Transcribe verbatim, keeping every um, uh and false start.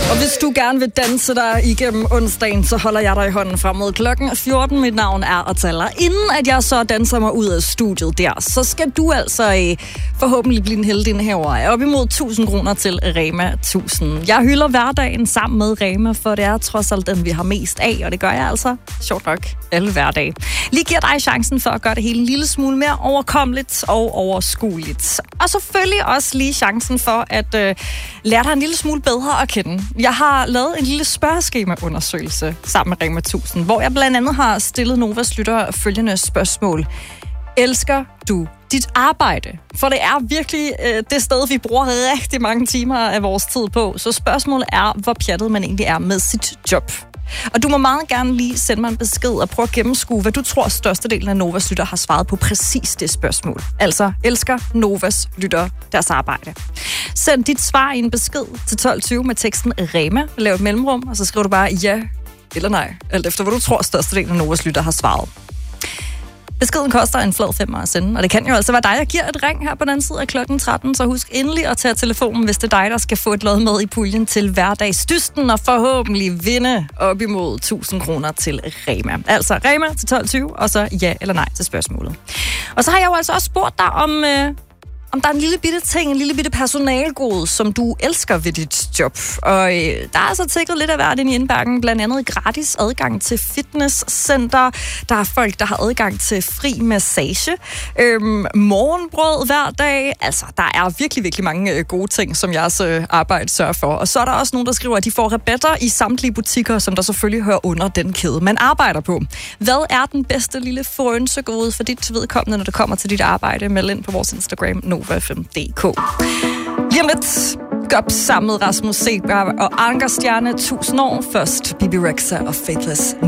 Og hvis du gerne vil danse dig igennem onsdagen, så holder jeg dig i hånden frem mod klokken fjorten. Mit navn er Atala. Inden at jeg så danser mig ud af studiet der, så skal du altså øh, forhåbentlig blive en heldig her over. Op imod tusind kroner til Rema tusind. Jeg hylder hverdagen sammen med Rema, for det er trods alt den, vi har mest af. Og det gør jeg altså, sjovt nok, alle hverdage. Lige giver dig chancen for at gøre det hele en lille smule mere overkommeligt og overskueligt. Og selvfølgelig også lige chancen for at øh, lære dig en lille smule bedre at kende. Jeg har lavet en lille spørgeskema-undersøgelse sammen med Rema tusind, hvor jeg blandt andet har stillet Novas lyttere følgende spørgsmål. Elsker du dit arbejde? For det er virkelig øh, det sted, vi bruger rigtig mange timer af vores tid på. Så spørgsmålet er, hvor pjattet man egentlig er med sit job. Og du må meget gerne lige sende mig en besked og prøve at gennemskue, hvad du tror størstedelen af Novas lytter har svaret på præcis det spørgsmål. Altså, elsker Novas lytter deres arbejde? Send dit svar i en besked til tolv tyve med teksten Rema. Lav et mellemrum, og så skriver du bare ja eller nej, alt efter hvad du tror størstedelen af Novas lytter har svaret. Beskeden koster en flad femmer at sende, og det kan jo altså være dig, der giver et ring her på den anden side af klokken tretten, så husk endelig at tage telefonen, hvis det er dig, der skal få et lod med i puljen til hverdagsdysten, og forhåbentlig vinde op imod tusind kroner til Rema. Altså Rema til tolv tyve, og så ja eller nej til spørgsmålet. Og så har jeg jo altså også spurgt dig om... Øh Om der er en lille bitte ting, en lille bitte personalgode, som du elsker ved dit job. Og øh, der er altså tækket lidt af hvert ind i indbakken, blandt andet gratis adgang til fitnesscenter. Der er folk, der har adgang til fri massage. Øhm, morgenbrød hver dag. Altså, der er virkelig, virkelig mange øh, gode ting, som jeres øh, arbejde sørger for. Og så er der også nogen, der skriver, at de får rabatter i samtlige butikker, som der selvfølgelig hører under den kæde, man arbejder på. Hvad er den bedste lille frønsegode for dit vedkommende, når det kommer til dit arbejde? Meld ind på vores Instagram, Nova F M punktum d k. Lige om lidt, godt samlet Rasmus Seebach og Anker Stjerne tusind år. Først Bibi Rexha og Faithless.